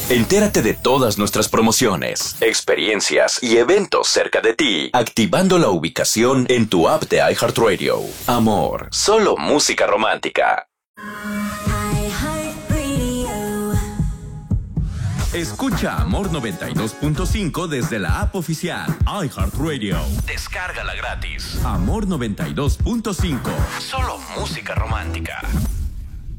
Entérate de todas nuestras promociones, experiencias y eventos cerca de ti, activando la ubicación en tu app de iHeartRadio. Amor, solo música romántica. Escucha Amor 92.5 desde la app oficial iHeartRadio. Descárgala gratis. Amor 92.5. Solo música romántica.